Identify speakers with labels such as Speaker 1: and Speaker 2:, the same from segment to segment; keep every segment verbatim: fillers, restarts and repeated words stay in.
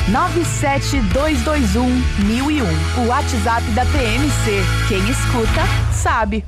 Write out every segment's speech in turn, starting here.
Speaker 1: nove sete dois dois um mil e um. O WhatsApp da P M C. Quem escuta, sabe.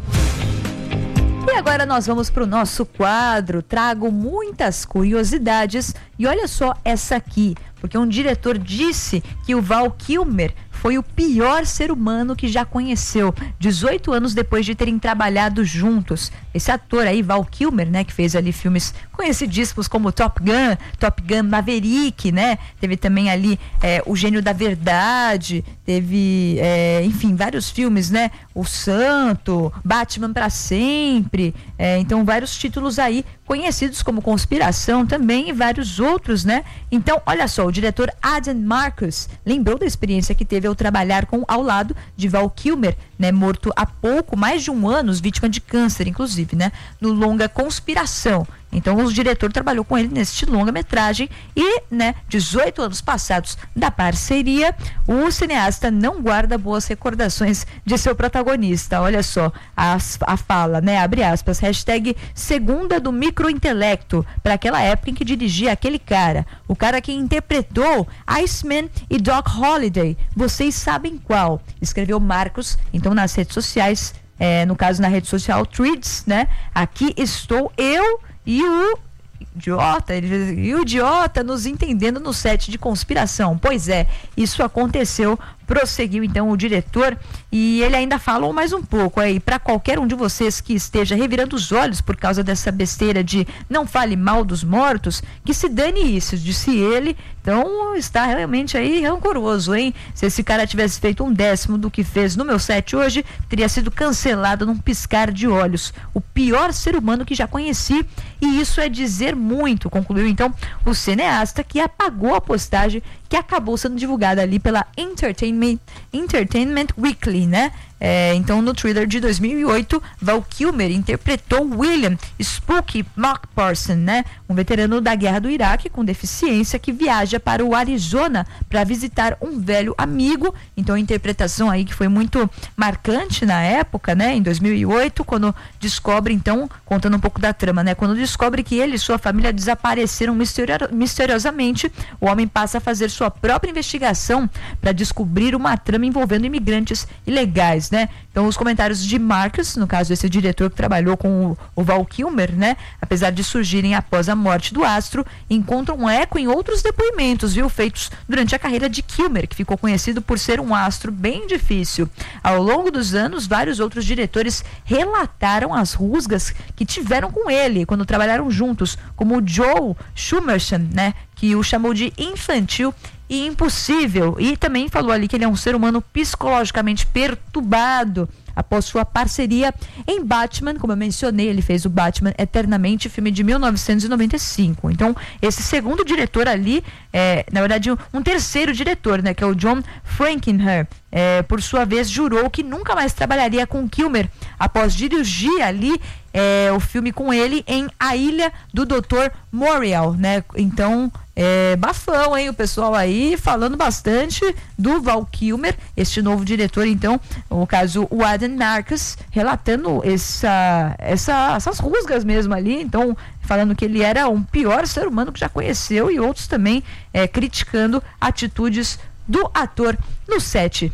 Speaker 2: E agora nós vamos para o nosso quadro. Trago muitas curiosidades e olha só essa aqui, porque um diretor disse que o Val Kilmer foi o pior ser humano que já conheceu, dezoito anos depois de terem trabalhado juntos. Esse ator aí, Val Kilmer, né, que fez ali filmes conhecidíssimos como Top Gun, Top Gun Maverick, né, teve também ali é, O Gênio da Verdade, teve, é, enfim, vários filmes, né, O Santo, Batman pra Sempre, é, então vários títulos aí conhecidos como Conspiração também e vários outros, né. Então, olha só, o diretor Adam Marcus lembrou da experiência que teve ao trabalhar com, ao lado de Val Kilmer, né, morto há pouco, mais de um ano, vítima de câncer, inclusive, né, no longa Conspiração. Então o diretor trabalhou com ele neste longa-metragem e, né, dezoito anos passados da parceria, o cineasta não guarda boas recordações de seu protagonista. Olha só a, a fala, né, abre aspas, hashtag segunda do microintelecto, para aquela época em que dirigia aquele cara, o cara que interpretou Iceman e Doc Holliday, vocês sabem qual, escreveu Marcos, então nas redes sociais, é, no caso na rede social Threads, né, aqui estou eu e o idiota, ele, e o idiota nos entendendo no set de Conspiração. Pois é, isso aconteceu, prosseguiu então o diretor e ele ainda falou mais um pouco aí, para qualquer um de vocês que esteja revirando os olhos por causa dessa besteira de não fale mal dos mortos, que se dane isso, disse ele. Então está realmente aí rancoroso, hein? Se esse cara tivesse feito um décimo do que fez no meu set hoje, teria sido cancelado num piscar de olhos. O pior ser humano que já conheci, e isso é dizer muito, concluiu então o cineasta, que apagou a postagem que acabou sendo divulgada ali pela Entertainment, Entertainment Weekly, né? É, então no thriller de dois mil e oito, Val Kilmer interpretou William Spooky McPherson, né? Um veterano da guerra do Iraque com deficiência que viaja para o Arizona para visitar um velho amigo. Então a interpretação aí que foi muito marcante na época, né? Em dois mil e oito, quando descobre então, contando um pouco da trama, né? Quando descobre que ele e sua família desapareceram misterio- misteriosamente, o homem passa a fazer sua própria investigação para descobrir uma trama envolvendo imigrantes ilegais, né? Então os comentários de Marcus, no caso esse diretor que trabalhou com o, o Val Kilmer, né? Apesar de surgirem após a morte do astro, encontram um eco em outros depoimentos, viu? Feitos durante a carreira de Kilmer, que ficou conhecido por ser um astro bem difícil. Ao longo dos anos, vários outros diretores relataram as rusgas que tiveram com ele quando trabalharam juntos, como o Joe Schumerson, né? Que o chamou de infantil e impossível, e também falou ali que ele é um ser humano psicologicamente perturbado após sua parceria em Batman, como eu mencionei, ele fez o Batman Eternamente, filme de mil novecentos e noventa e cinco. Então, esse segundo diretor ali, é, na verdade, um, um terceiro diretor, né, que é o John Frankenheimer, é, por sua vez, jurou que nunca mais trabalharia com Kilmer após dirigir ali é, o filme com ele em A Ilha do doutor Morial, né? Então, é, bafão, hein? O pessoal aí falando bastante do Val Kilmer, este novo diretor, então, no caso, o Adam Marcus, relatando essa, essa, essas rusgas mesmo ali, então, falando que ele era um pior ser humano que já conheceu, e outros também é, criticando atitudes do ator no set.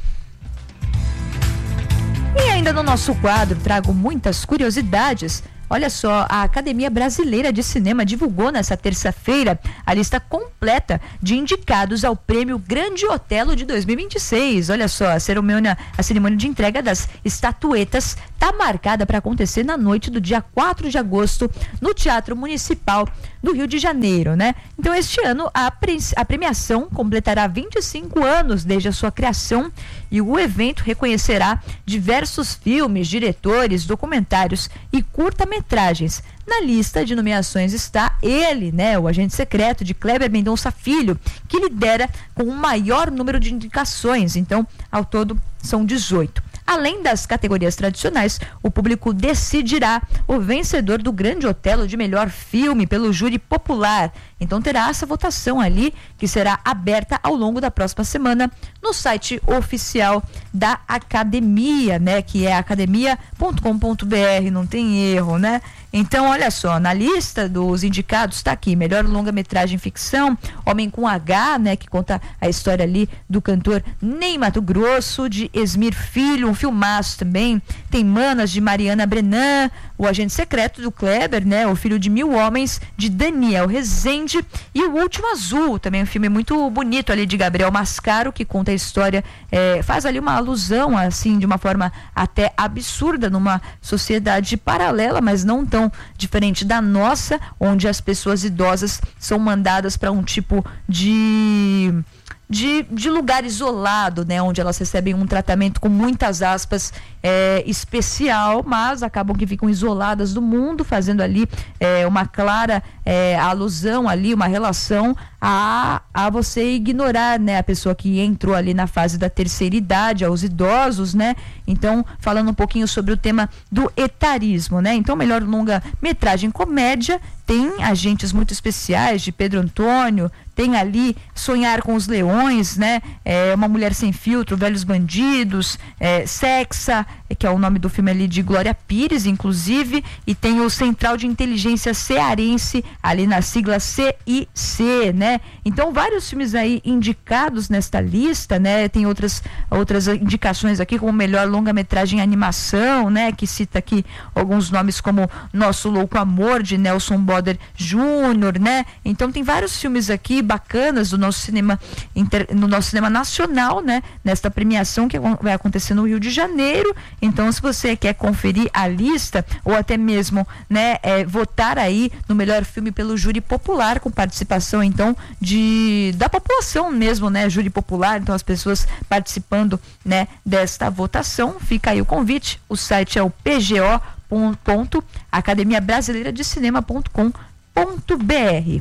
Speaker 2: E ainda no nosso quadro trago muitas curiosidades. Olha só, a Academia Brasileira de Cinema divulgou nessa terça-feira a lista completa de indicados ao Prêmio Grande Otelo de dois mil e vinte e seis. Olha só, a cerimônia, a cerimônia de entrega das estatuetas está marcada para acontecer na noite do dia quatro de agosto no Teatro Municipal do Rio de Janeiro, né? Então, este ano a, pre- a premiação completará vinte e cinco anos desde a sua criação e o evento reconhecerá diversos filmes, diretores, documentários e curta-metragens. Na lista de nomeações está ele, né, o agente secreto de Kleber Mendonça Filho, que lidera com o maior número de indicações. Então, ao todo, são dezoito. Além das categorias tradicionais, o público decidirá o vencedor do Grande Otelo de melhor filme pelo júri popular. Então terá essa votação ali, que que será aberta ao longo da próxima semana no site oficial da academia, né? Que é academia ponto com ponto b r, não tem erro, né? Então, olha só, na lista dos indicados está aqui, melhor longa-metragem ficção, Homem com H, né, que conta a história ali do cantor Ney Matogrosso, de Esmir Filho, um filmaço também. Tem Manas, de Mariana Brenan, O Agente Secreto, do Kleber, né, O Filho de Mil Homens, de Daniel Rezende, e O Último Azul, também um filme muito bonito ali de Gabriel Mascaro, que conta a história, é, faz ali uma alusão, assim, de uma forma até absurda, numa sociedade paralela, mas não tão diferente da nossa, onde as pessoas idosas são mandadas para um tipo de, de de lugar isolado, né, onde elas recebem um tratamento, com muitas aspas, é, especial, mas acabam que ficam isoladas do mundo, fazendo ali é, uma clara é, alusão ali, uma relação a, a você ignorar, né, a pessoa que entrou ali na fase da terceira idade, aos idosos, né? Então, falando um pouquinho sobre o tema do etarismo, né? Então, melhor longa-metragem comédia, tem agentes muito especiais, de Pedro Antônio, tem ali Sonhar com os Leões, né? É, Uma Mulher Sem Filtro, Velhos Bandidos, é, Sexa, que é o nome do filme ali de Glória Pires, inclusive, e tem o Central de Inteligência Cearense, ali na sigla C I C, né? Então, vários filmes aí indicados nesta lista, né? Tem outras, outras indicações aqui, como melhor longa-metragem animação, né? Que cita aqui alguns nomes como Nosso Louco Amor, de Nelson Boder Júnior, né? Então, tem vários filmes aqui bacanas do nosso cinema, inter, no nosso cinema nacional, né? Nesta premiação que vai acontecer no Rio de Janeiro. Então, se você quer conferir a lista, ou até mesmo, né, é, votar aí no melhor filme pelo júri popular, com participação, então, de da população mesmo, né? Júri popular, então as pessoas participando, né, desta votação. Fica aí o convite. O site é o p g o ponto academia brasileira de cinema ponto com ponto b r.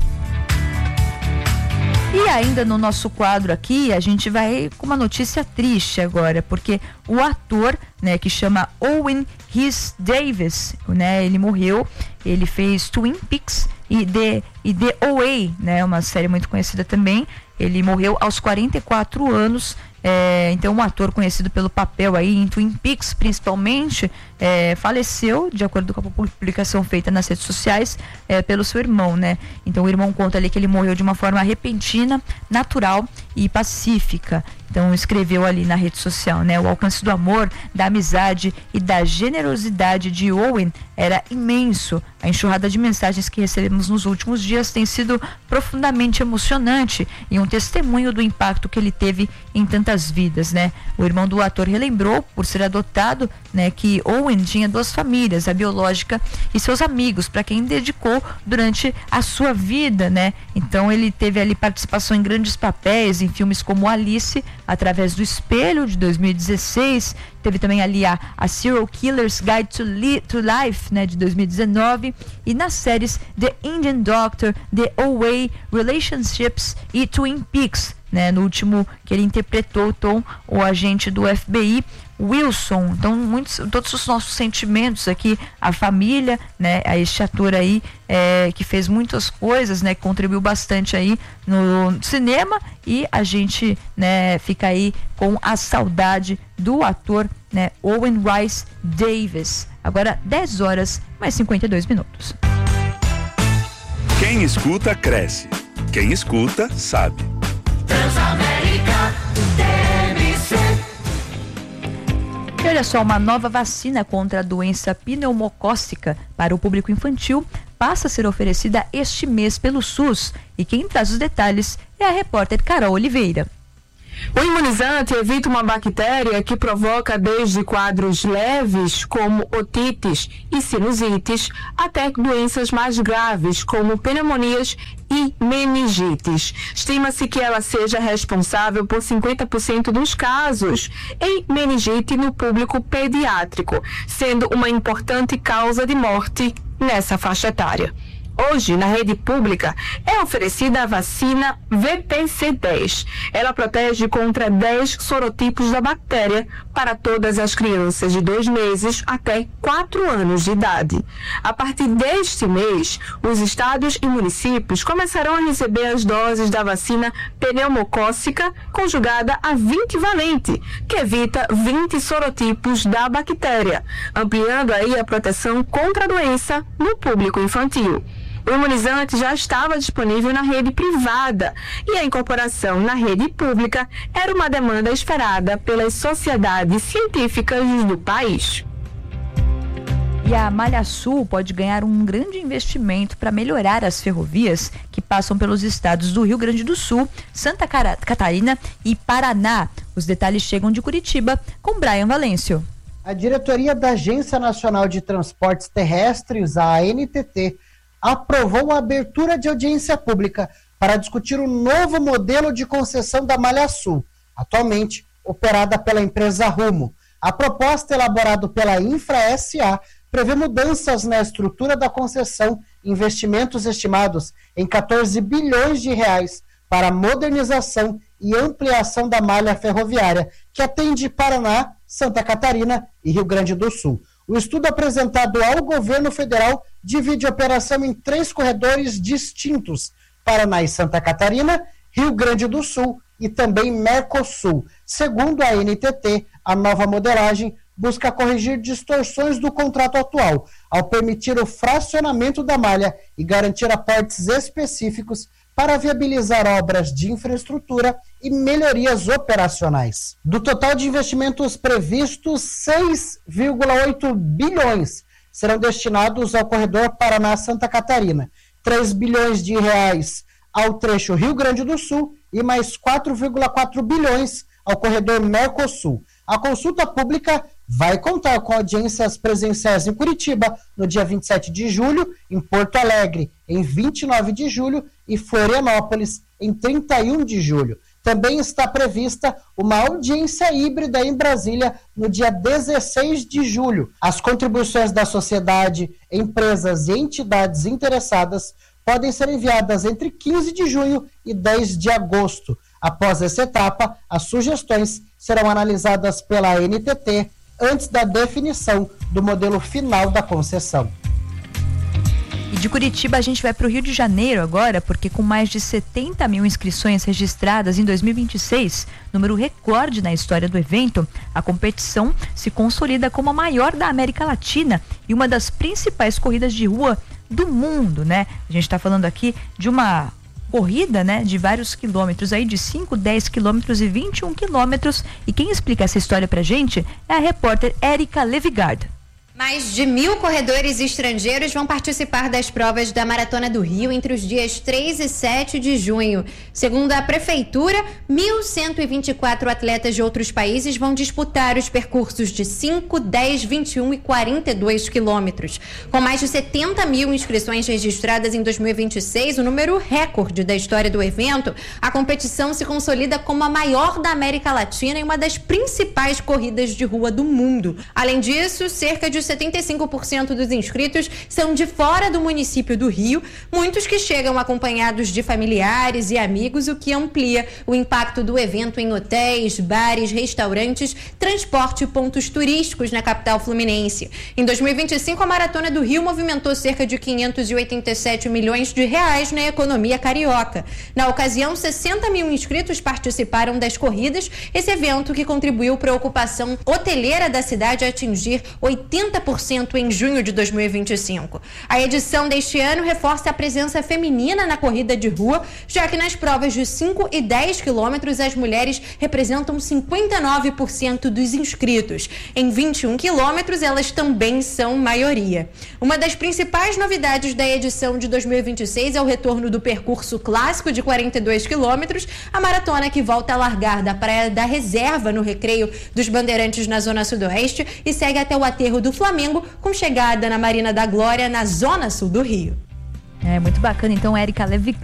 Speaker 2: E ainda no nosso quadro aqui, a gente vai com uma notícia triste agora, porque o ator, né, que chama Owen Rhys Davis, né, ele morreu. Ele fez Twin Peaks e The, e The O A, né, uma série muito conhecida também. Ele morreu aos quarenta e quatro anos. É, então, um ator conhecido pelo papel aí em Twin Peaks, principalmente, é, faleceu, de acordo com a publicação feita nas redes sociais, é, pelo seu irmão, né? Então, o irmão conta ali que ele morreu de uma forma repentina, natural e pacífica. Então, escreveu ali na rede social, né? O alcance do amor, da amizade e da generosidade de Owen era imenso. A enxurrada de mensagens que recebemos nos últimos dias tem sido profundamente emocionante e um testemunho do impacto que ele teve em tantas vidas, né? O irmão do ator relembrou, por ser adotado, né, que Owen tinha duas famílias, a biológica e seus amigos, para quem dedicou durante a sua vida, né? Então, ele teve ali participação em grandes papéis, em filmes como Alice, Através do Espelho, de dois mil e dezesseis, teve também ali a, a Serial Killer's Guide to, Li, to Life, né, de dois mil e dezenove, e nas séries The Indian Doctor, The O A, Relationships e Twin Peaks, né, no último que ele interpretou Tom, o agente do F B I, Wilson. Então, muitos, todos os nossos sentimentos aqui, a família, né, a este ator aí, é, que fez muitas coisas, né, que contribuiu bastante aí no cinema, e a gente, né, fica aí com a saudade do ator, né, Owen Rhys Davis. Agora, dez horas mais cinquenta e dois minutos.
Speaker 3: Quem escuta, cresce. Quem escuta, sabe.
Speaker 4: Transamérica T M C.
Speaker 2: E olha só, uma nova vacina contra a doença pneumocócica para o público infantil passa a ser oferecida este mês pelo SUS. E quem traz os detalhes é a repórter Carol Oliveira.
Speaker 5: O imunizante evita uma bactéria que provoca desde quadros leves, como otites e sinusites, até doenças mais graves, como pneumonias e meningites. Estima-se que ela seja responsável por cinquenta por cento dos casos em meningite no público pediátrico, sendo uma importante causa de morte nessa faixa etária. Hoje, na rede pública, é oferecida a vacina V P C dez. Ela protege contra dez sorotipos da bactéria para todas as crianças de dois meses até quatro anos de idade. A partir deste mês, os estados e municípios começarão a receber as doses da vacina pneumocócica conjugada a vinte valente, que evita vinte sorotipos da bactéria, ampliando aí a proteção contra a doença no público infantil. O imunizante já estava disponível na rede privada e a incorporação na rede pública era uma demanda esperada pelas sociedades científicas do país.
Speaker 2: E a Malha Sul pode ganhar um grande investimento para melhorar as ferrovias que passam pelos estados do Rio Grande do Sul, Santa Catarina e Paraná. Os detalhes chegam de Curitiba com Brian Valêncio.
Speaker 6: A diretoria da Agência Nacional de Transportes Terrestres, a A N T T, aprovou a abertura de audiência pública para discutir o novo modelo de concessão da Malha Sul, atualmente operada pela empresa Rumo. A proposta elaborada pela Infra S A prevê mudanças na estrutura da concessão, investimentos estimados em quatorze bilhões de reais para modernização e ampliação da malha ferroviária, que atende Paraná, Santa Catarina e Rio Grande do Sul. O estudo apresentado ao governo federal divide a operação em três corredores distintos: Paraná e Santa Catarina, Rio Grande do Sul e também Mercosul. Segundo a A N T T, a nova modelagem busca corrigir distorções do contrato atual, ao permitir o fracionamento da malha e garantir aportes específicos para viabilizar obras de infraestrutura e melhorias operacionais. Do total de investimentos previstos, seis vírgula oito bilhões serão destinados ao corredor Paraná-Santa Catarina, três bilhões de reais ao trecho Rio Grande do Sul e mais quatro vírgula quatro bilhões ao corredor Mercosul. A consulta pública vai contar com audiências presenciais em Curitiba no dia vinte e sete de julho, em Porto Alegre em vinte e nove de julho e Florianópolis em trinta e um de julho. Também está prevista uma audiência híbrida em Brasília no dia dezesseis de julho. As contribuições da sociedade, empresas e entidades interessadas podem ser enviadas entre quinze de junho e dez de agosto. Após essa etapa, as sugestões serão analisadas pela A N T T antes da definição do modelo final da concessão.
Speaker 2: E de Curitiba a gente vai para o Rio de Janeiro agora, porque com mais de setenta mil inscrições registradas em dois mil e vinte e seis, número recorde na história do evento, a competição se consolida como a maior da América Latina e uma das principais corridas de rua do mundo, né? A gente está falando aqui de uma corrida, né, de vários quilômetros aí, de cinco, dez quilômetros e vinte e um quilômetros, e quem explica essa história pra gente é a repórter Érica Levigard.
Speaker 7: Mais de mil corredores estrangeiros vão participar das provas da Maratona do Rio entre os dias três e sete de junho. Segundo a Prefeitura, mil cento e vinte e quatro atletas de outros países vão disputar os percursos de cinco, dez, vinte e um e quarenta e dois quilômetros. Com mais de setenta mil inscrições registradas em dois mil e vinte e seis, o número recorde da história do evento, a competição se consolida como a maior da América Latina e uma das principais corridas de rua do mundo. Além disso, cerca de setenta e cinco por cento dos inscritos são de fora do município do Rio, muitos que chegam acompanhados de familiares e amigos, o que amplia o impacto do evento em hotéis, bares, restaurantes, transporte e pontos turísticos na capital fluminense. Em dois mil e vinte e cinco, a Maratona do Rio movimentou cerca de quinhentos e oitenta e sete milhões de reais na economia carioca. Na ocasião, sessenta mil inscritos participaram das corridas, esse evento que contribuiu para a ocupação hoteleira da cidade a atingir oitenta por cento em junho de dois mil e vinte e cinco. A edição deste ano reforça a presença feminina na corrida de rua, já que nas provas de cinco e dez quilômetros as mulheres representam cinquenta e nove por cento dos inscritos. Em vinte e um quilômetros elas também são maioria. Uma das principais novidades da edição de dois mil e vinte e seis é o retorno do percurso clássico de quarenta e dois quilômetros, a maratona que volta a largar da Praia da Reserva, no Recreio dos Bandeirantes, na Zona Sudoeste, e segue até o aterro do Flamengo, com chegada na Marina da Glória, na Zona Sul do Rio.
Speaker 2: É muito bacana, então, Érica Levigard.